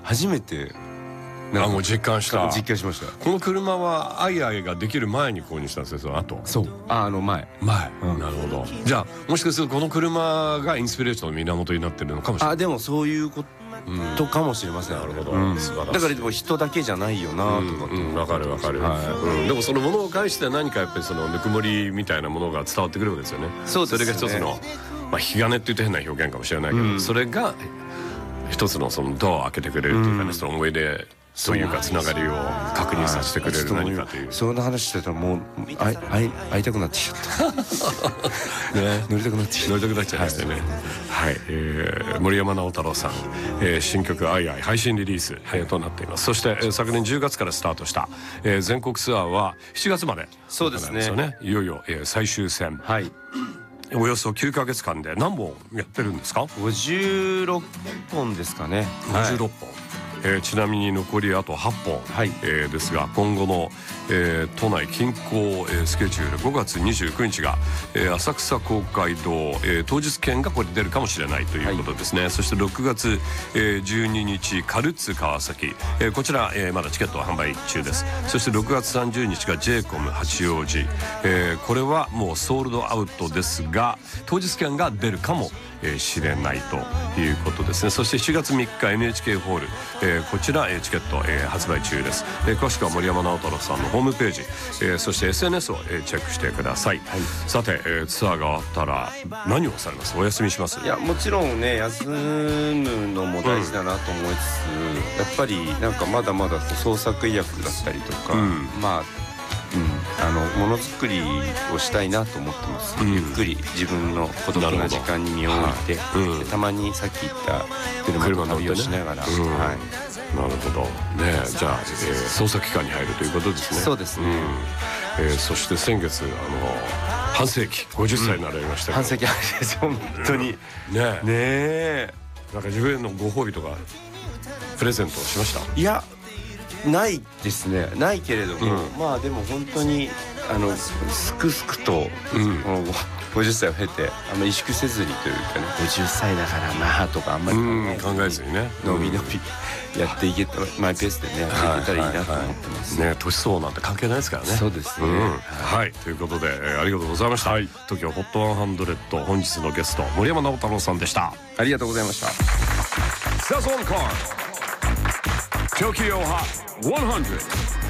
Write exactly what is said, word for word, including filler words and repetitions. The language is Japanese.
初めてあもう実感した実感しました。 この車はアイアイができる前に購入したんですよ、その後。 そうああの前前、 うん、 なるほど。じゃあもしかするとこの車がインスピレーションの源になってるのかもしれない。 あでもそういうことかもしれません、 うん、なるほど、 うん、 素晴らしい。 だからでも人だけじゃないよなとかって、 うんうん、分かる分かる、 はいうん、でもそのものを介して何かやっぱりそのぬくもりみたいなものが伝わってくるわけですよね。 そうですね。 それが一つの、まあ、引き金って言うと変な表現かもしれないけど、うん、それが一つのそのドアを開けてくれるというかね、うん、その思い出というかつながりを確認させてくれる何かという、 そんな話してたらもう会い会い会いたくなってきちゃったね、乗りたくなってきちゃった乗りたくなっちゃいましたね。 はい、はい、えー、森山直太朗さん、えー、新曲「アイアイ」配信リリース、えー、となっています。そして、えー、昨年じゅうがつからスタートした、えー、全国ツアーはしちがつまで。 そうですね、 よね、いよいよ、えー、最終戦、はい、およそきゅうかげつかんで何本やってるんですか？ ごじゅうろっぽんですかね。 ごじゅうろっぽん、はい、えー、ちなみに残りあとはっぽん、はい、えー、ですが今後の、えー、都内近郊、えー、スケジュールごがつにじゅうくにちが、えー、浅草公会堂、えー、当日券がこれ出るかもしれないということですね、はい、そしてろくがつ、えー、じゅうににちカルツ川崎、えー、こちら、えー、まだチケットは販売中です。そしてろくがつさんじゅうにちが ジェイコム 八王子、えー、これはもうソールドアウトですが当日券が出るかもえー、知れないということですね。そしてしちがつみっか エヌエイチケー ホール、えー、こちら、えー、チケット、えー、発売中です、えー、詳しくは森山直太朗さんのホームページ、えー、そして エスエヌエス を、えー、チェックしてください、はい、さて、えー、ツアーが終わったら何をされます？お休みします？ いやもちろんね休むのも大事だなと思いつつ、うん、やっぱりなんかまだまだ創作意欲だったりとか、うん、まあうん、あのものづくりをしたいなと思ってます、うん、ゆっくり自分の孤独な時間に身を置いて、はい、たまにさっき言った車の旅をしながら、ね、うん、はい、 なるほどね。じゃあ、えー、創作期間に入るということですね。 そうですね、 うん、えー、そして先月あの半世紀ごじゅっさいになられましたけど、 うん、半世紀です本当に、 うん、ねえねえなんか自分へのご褒美とかプレゼントしました？ いやないですね。ないけれども、うん、まあでも本当にあのすくすくと、うん、このごじゅっさいを経てあんまり萎縮せずにというかね、ごじゅっさいだからまあとかあんまり考えずにね、 のびのびやっていけたマイペースでねやっていけたらいいなと思ってます、 はいはいはい、ね年相なんて関係ないですからね。 そうですね、うん、 はい、ということで、えー、ありがとうございました、はい、東京ホットひゃく本日のゲスト森山直太朗さんでした。 ありがとうございました。 Says on car Tokyo Hot ひゃく